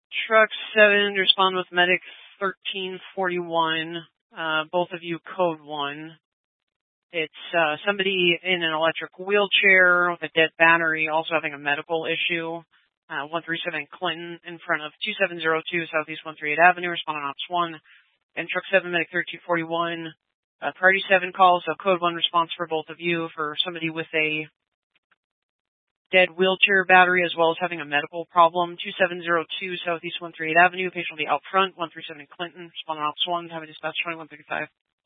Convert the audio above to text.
Truck 7, respond with medic 1341. Both of you code 1. It's somebody in an electric wheelchair with a dead battery, also having a medical issue. 137 Clinton in front of 2702 Southeast 138 Avenue, responding Ops 1. And Truck 7, medic 1341. Priority 7 calls, so code 1 response for both of you for somebody with a dead wheelchair battery as well as having a medical problem. 2702 Southeast 138 Avenue, patient will be out front, 137 Clinton, responding Ops 1, having dispatch 2135.